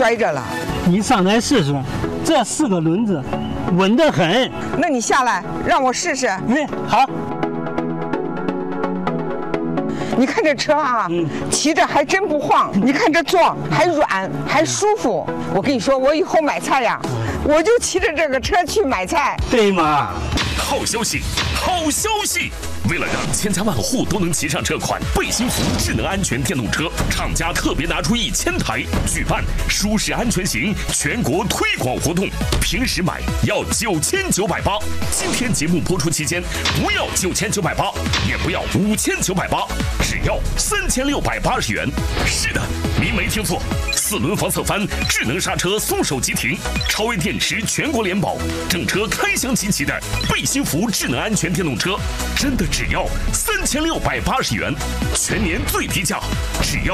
摔着了。 你上来试试，这4个轮子稳得很。 那你下来让我试试。 好。 你看这车啊，骑着还真不晃。你看这座还软还舒服。我跟你说，我以后买菜呀，我就骑着这个车去买菜。 对嘛？ 好消息，好消息！为了让千家万户都能骑上这款贝辛福智能安全电动车，厂家特别拿出1000台，举办舒适安全行全国推广活动。平时买要9980，今天节目播出期间不要9980，也不要5980，只要3680元。是的，您没听错，4轮防侧翻、智能刹车、松手急停、超微电池全国联保，整车开箱齐齐的贝辛福智能安全电动车，真的只要3680元，全年最低价，只要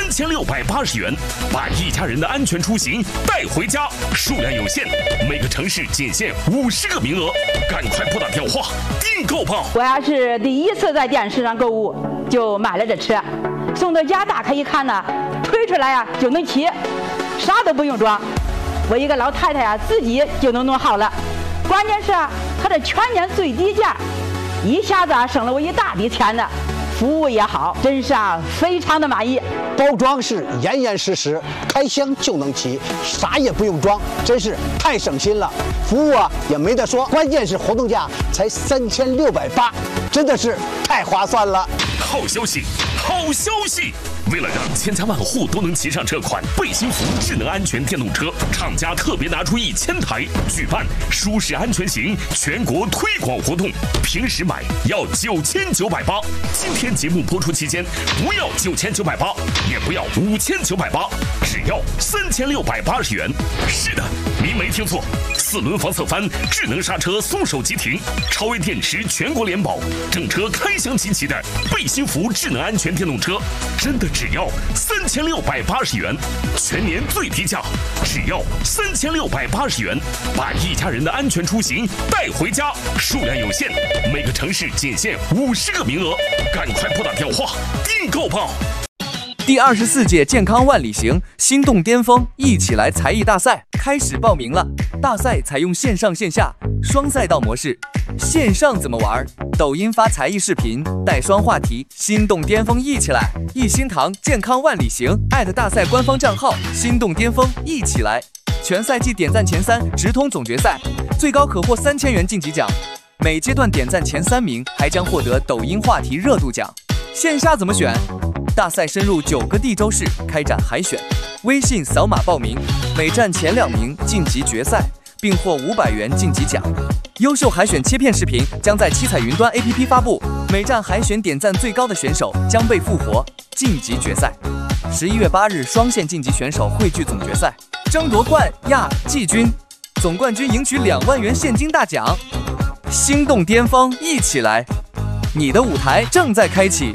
3680元，把一家人的安全出行带回家。数量有限，每个城市仅限50个名额，赶快拨打电话订购吧！ 我要是第一次在电视上购物，就买了这车，送到家打开一看呢，推出来就能骑，啥都不用装，我一个老太太自己就能弄好了。关键是它的全年最低价，一下子省了我一大笔钱呢，服务也好，真是非常的满意。 包装是严严实实，开箱就能骑，啥也不用装，真是太省心了。服务也没得说，关键是活动价才3680，真的是太划算了。 好消息，好消息！为了让千家万户都能骑上这款贝辛福智能安全电动车，厂家特别拿出1000台，举办舒适安全行全国推广活动。平时买要9980，今天节目播出期间不要9980，也不要5980，只要3680元。是的，您没听错，4轮防侧翻、智能刹车、松手急停、超微电池全国联保，整车开箱齐齐的贝辛福智能安全电动车，真的只要3680元，全年最低价，只要3680元，把一家人的安全出行带回家。数量有限，每个城市仅限50个名额，赶快拨打电话订购吧！ 第24届健康万里行心动巅峰一起来才艺大赛开始报名了。大赛采用线上线下双赛道模式。线上怎么玩？抖音发才艺视频，带双话题，心动巅峰一起来！一心堂健康万里行大赛官方账号心动巅峰一起来！全赛季点赞前3直通总决赛，最高可获3000元晋级奖。每阶段点赞前3名还将获得抖音话题热度奖。线下怎么选？大赛深入9个地州市开展海选，微信扫码报名，每站前2名晋级决赛，并获500元晋级奖。优秀海选切片视频将在七彩云端 APP 发布，每站海选点赞最高的选手将被复活晋级决赛。11月8日双线晋级选手汇聚总决赛，争夺冠亚季军，总冠军赢取2万元现金大奖。心动巅峰一起来，你的舞台正在开启。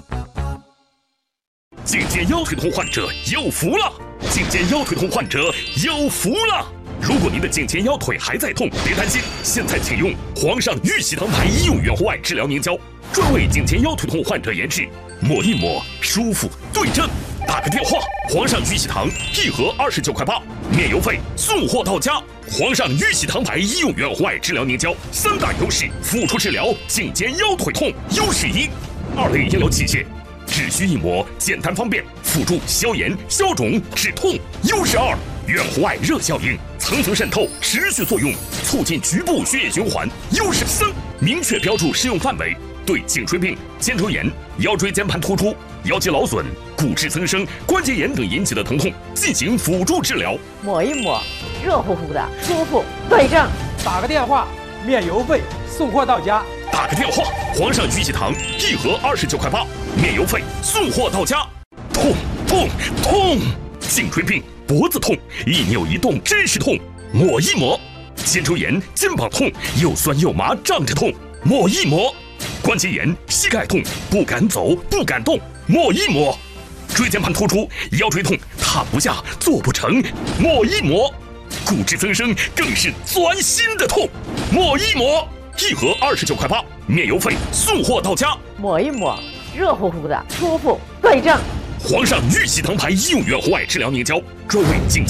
颈肩腰腿痛患者有福了！颈肩腰腿痛患者有福了！如果您的颈肩腰腿还在痛，别担心，现在请用皇上玉玺堂牌医用远红外治疗凝胶，专为颈肩腰腿痛患者研制，抹一抹舒服对症。打个电话，皇上玉玺堂1盒29块8，免邮费，送货到家。皇上玉玺堂牌医用远红外治疗凝胶3大优势，辅助治疗颈肩腰腿痛。优势1，2类医疗器械，只需一抹，简单方便，辅助消炎、消肿、止痛。优势2，远红外热效应，层层渗透，持续作用，促进局部血液循环。优势3，明确标注适用范围，对颈椎病、肩周炎、腰椎间盘突出、腰肌劳损、骨质增生、关节炎等引起的疼痛进行辅助治疗。 抹一抹，热乎乎的，舒服对症。 打个电话，免邮费，送货到家。 打个电话，皇上玉玺堂1盒29块8，免邮费，送货到家。痛痛痛！颈椎病、脖子痛，一扭一动真是痛，抹一抹。肩周炎、肩膀痛，又酸又麻胀着痛，抹一抹。关节炎、膝盖痛，不敢走不敢动，抹一抹。椎间盘突出、腰椎痛，躺不下坐不成，抹一抹。骨质增生更是钻心的痛，抹一抹。1盒29块8，免邮费，送货到家。 抹一抹，热乎乎的，舒服对症。 皇上玉玺堂牌医用远红外治疗凝胶，专为颈